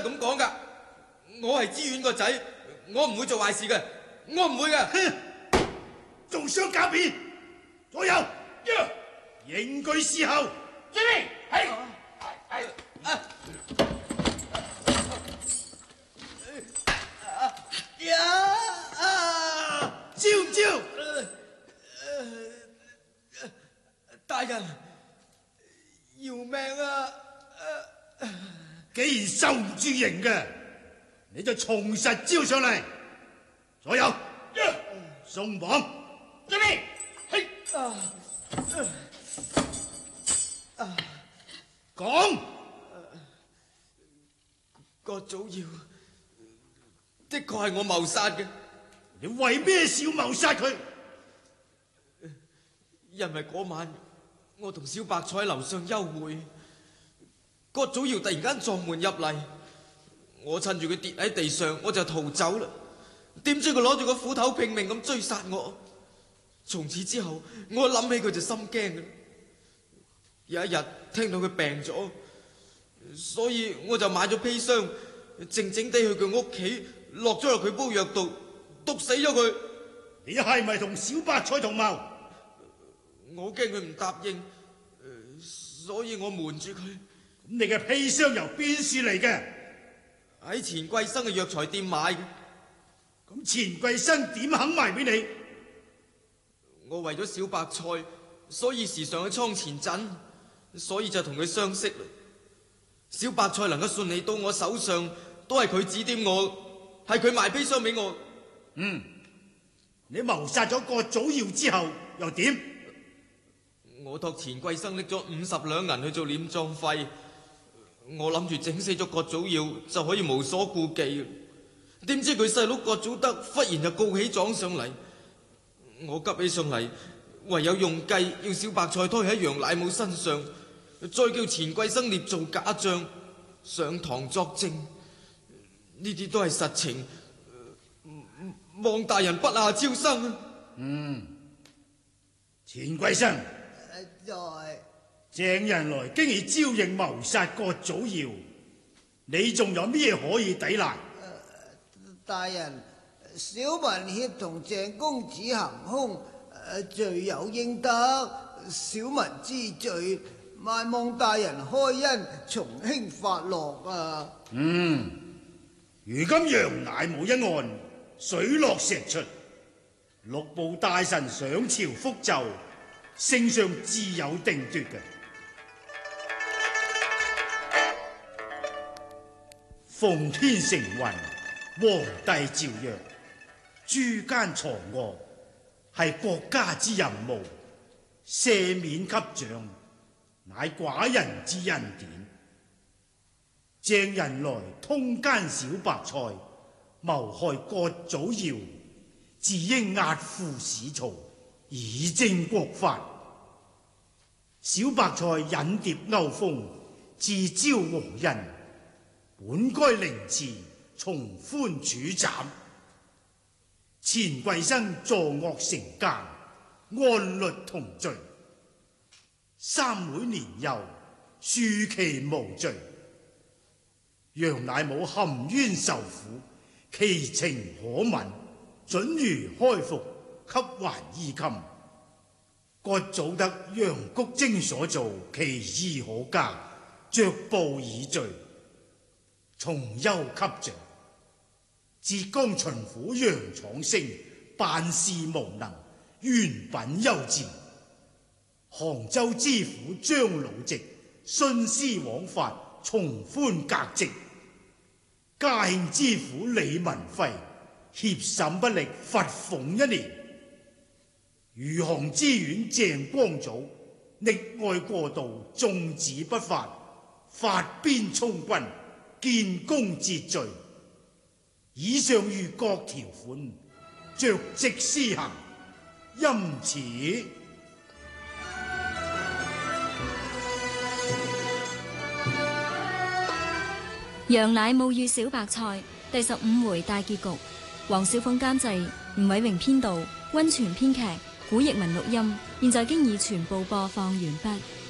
咁講噶。我係知縣個仔，我唔會做壞事嘅，我唔會嘅。 哼，仲想狡辯？左右，應據伺候。 遵命。係。 招唔招？ 大人，要命啊！ 既然受唔住刑嘅，你就從實招上嚟。左右，送綁。 遵命。係。 講。 郭祖堯的確係我謀殺嘅。 你為咩事要謀殺佢？ 因為嗰晚我同小白菜喺樓上幽會，郭祖堯突然間撞門入嚟，我趁住佢跌喺地上，我就逃走啦。點知佢攞住個斧頭拼命咁追殺我。從此之後，我諗起佢就心驚嘅。有一日聽到佢病咗，所以我就買咗砒霜，靜靜地去佢屋企，落咗落佢煲藥度，毒死咗佢。 你係咪同小白菜同謀？ 我驚佢唔答應，所以我瞞住佢。 咁你嘅砒霜由邊處嚟嘅？ 喺錢桂生嘅藥材店買嘅。 咁錢桂生點肯賣俾你？ 我為咗小白菜，所以時常去倉前鎮，所以就同佢相識啦。小白菜能夠順利到我手上，都係佢指點我，係佢賣砒霜俾我。 你謀殺咗郭祖堯之後又點？ 我託錢桂生拎咗50兩銀去做殮葬費，我諗住整死咗郭祖堯就可以無所顧忌。點知佢細佬郭祖德忽然就告起狀上嚟，我急起上嚟，唯有用計要小白菜推喺楊乃武身上，再叫錢桂生捏造假賬上堂作證，呢啲都係實情，望大人不下超生啊！ 錢桂生， 在鄭人來經已招認謀殺郭祖堯，你仲有咩可以抵賴？ 大人，小民協同鄭公子行兇，罪有應得，小民知罪，萬望大人開恩從輕發落啊！ 如今楊乃武一案水落石出，6部大臣上朝覆奏，聖上自有定奪嘅。奉天承運，皇帝詔曰：諸奸藏惡係國家之任務，赦免給獎，乃寡人之恩典。鄭人來通奸小白菜，謀害郭祖堯，自應押赴史曹，以正國法。小白菜引蝶勾風，自招皇恩，本該凌遲，從寬處斬。錢桂生作惡成奸，按律同罪。三妹年幼，恕其無罪。楊乃武含冤受苦，其情可憫，准予開復，給還衣襟。郭祖德、楊谷精所做，其意可嘉，着步以罪，從優給獎。浙江巡撫楊闖升辦事無能，原品優賤。杭州知府張老直徇私枉法，從寬革職。嘉慶知府李文輝協審不力，罰俸1年。餘杭知縣鄭光祖溺愛過度，縱止不法，發鞭充軍，建功折罪。以上諭各條款，着即施行，欽此。 楊乃武與小白菜第15回大結局，黃小鳳監製，吳偉榮編導，溫泉編劇，古譯文錄音，現在經已全部播放完畢。